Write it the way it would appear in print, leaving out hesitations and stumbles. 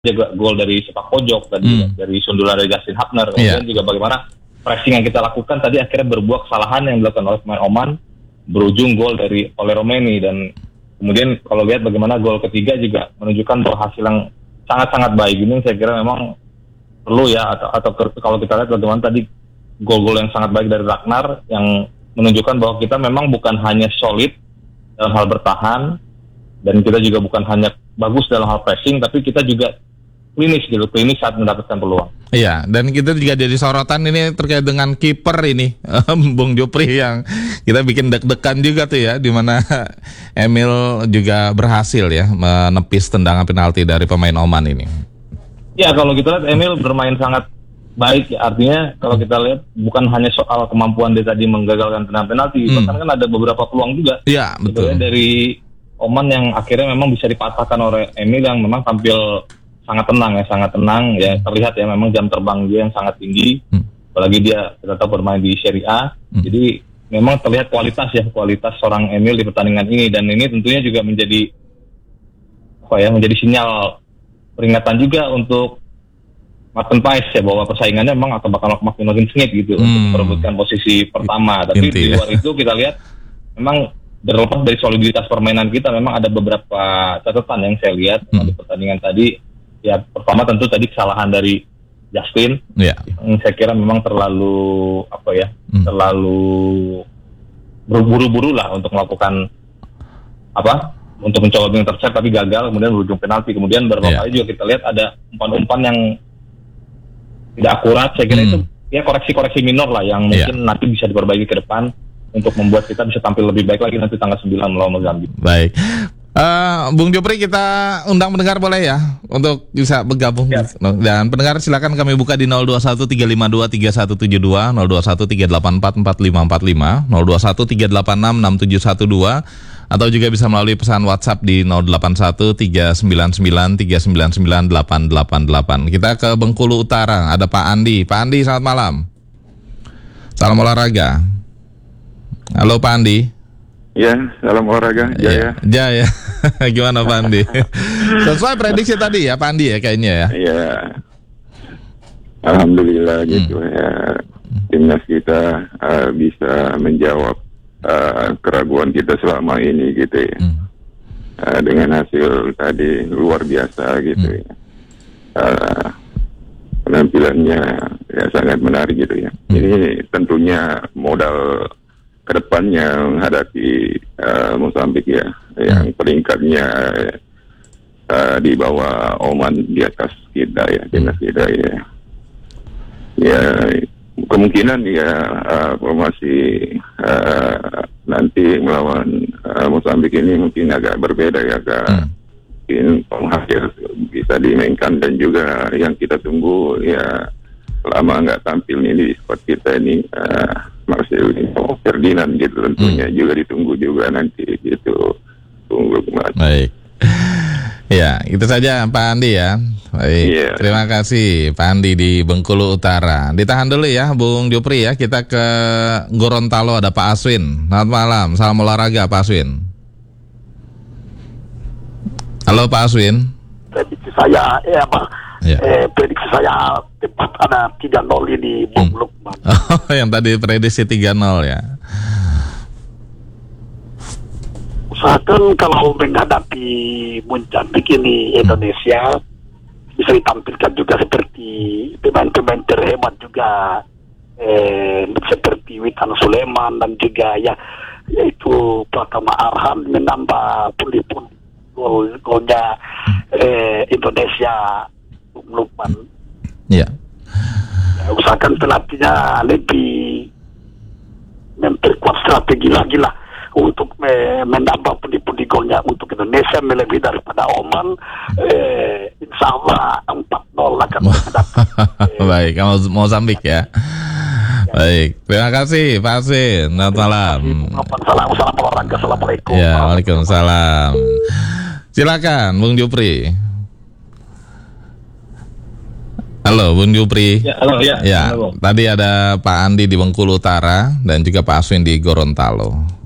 juga gol dari sepak pojok tadi dari sundulan dari Justin Hubner, kemudian juga bagaimana pressing yang kita lakukan tadi akhirnya berbuah kesalahan yang dilakukan oleh pemain Oman berujung gol dari oleh Romeni. Dan kemudian kalau lihat bagaimana gol ketiga juga menunjukkan bahwa hasil yang sangat-sangat baik. Ini saya kira memang perlu ya, atau kalau kita lihat bagaimana tadi gol-gol yang sangat baik dari Ragnar yang menunjukkan bahwa kita memang bukan hanya solid dalam hal bertahan dan kita juga bukan hanya bagus dalam hal pressing, tapi kita juga klinis saat mendapatkan peluang. Iya, dan kita juga jadi sorotan ini terkait dengan kiper ini, Bung Jupri, yang kita bikin deg-degan juga tuh ya, di mana Emil juga berhasil ya menepis tendangan penalti dari pemain Oman ini. Ya, kalau kita lihat Emil bermain sangat baik, artinya kalau kita lihat bukan hanya soal kemampuan dia tadi menggagalkan tendangan penalti, bahkan kan ada beberapa peluang juga. Iya, betul. Dari Oman yang akhirnya memang bisa dipatahkan oleh Emil yang memang tampil sangat tenang ya, terlihat ya memang jam terbang dia yang sangat tinggi, apalagi dia tetap bermain di Serie A, jadi memang terlihat kualitas seorang Emil di pertandingan ini, dan ini tentunya juga menjadi sinyal peringatan juga untuk Martin Paes ya, bahwa persaingannya memang akan bakal makin sengit gitu untuk merebutkan posisi pertama. Tapi di luar itu kita lihat memang terlepas dari soliditas permainan kita, memang ada beberapa catatan yang saya lihat di pertandingan tadi. Ya, pertama tentu tadi kesalahan dari Justin, yang saya kira memang terlalu berburu-buru lah untuk melakukan untuk mencoba intercept tapi gagal, kemudian berujung penalti. Kemudian beberapa kali juga kita lihat ada umpan-umpan yang tidak akurat. Saya kira itu ya koreksi-koreksi minor lah yang mungkin nanti bisa diperbaiki ke depan untuk membuat kita bisa tampil lebih baik lagi nanti tanggal 9 melawan Mozambik. Baik. Bung Jupri, kita undang pendengar boleh ya untuk bisa bergabung. Dan pendengar silakan kami buka di 0213523172, 0213844545, 0213866712, atau juga bisa melalui pesan WhatsApp di 081399399888. Kita ke Bengkulu Utara, ada Pak Andi. Pak Andi, selamat malam. Salam olahraga. Halo Pak Andi. Ya, salam olahraga. Jaya. Jaya. Gimana Pak Andi? Sesuai prediksi tadi ya Pak Andi ya kayaknya ya. Iya. Alhamdulillah gitu ya. Timnas kita bisa menjawab keraguan kita selama ini gitu ya. Dengan hasil tadi luar biasa gitu ya. Penampilannya ya sangat menarik gitu ya. Ini tentunya modal kedepannya menghadapi Mozambik ya, yang peringkatnya di bawah Oman, di atas kita ya, timnas kita ya. Ya kemungkinan ya formasi nanti melawan Mozambik ini mungkin agak berbeda ya, mungkin penghasil bisa dimainkan, dan juga yang kita tunggu ya lama nggak tampil ini di squad kita ini. Marcelino Ferdinand gitu tentunya juga ditunggu juga nanti gitu. Tunggu kemarin. Baik. Ya, itu saja Pak Andi ya. Baik. Terima kasih Pak Andi di Bengkulu Utara. Ditahan dulu ya Bung Jupri ya. Kita ke Gorontalo, ada Pak Aswin. Selamat malam. Salam olahraga Pak Aswin. Halo Pak Aswin. Prediksi saya prediksi saya tepat ada 3-0 ini Bung Lukman. Yang tadi prediksi 3-0 ya. Usahakan kalau menghadapi Mozambik ini Indonesia bisa ditampilkan juga seperti pemain-pemain terhebat juga, seperti Witan Sulaiman dan juga yaitu Pratama Arhan menambah pundi-pundi golnya Indonesia. Lukman. Ya, usahakan pelatihnya lebih memperkuat strategi lagi lah untuk menambah pundi-pundi golnya untuk Indonesia melebihi daripada Oman. Insya Allah 4-0 akan menghadapi. Baik, Mozambik ya. Baik, terima kasih Pak Asin. Selamat malam. Salam olahraga. Assalamualaikum. Ya, waalaikumsalam. Silakan Bung Jupri. Halo Bung Jupri. Halo. Tadi ada Pak Andi di Bengkulu Utara dan juga Pak Aswin di Gorontalo.